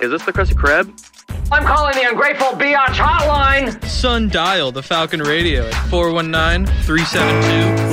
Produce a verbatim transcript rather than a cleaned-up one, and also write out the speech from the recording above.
Is this the Krusty Krab? I'm calling the ungrateful biatch hotline. Sundial the Falcon Radio at four one nine, three seven two,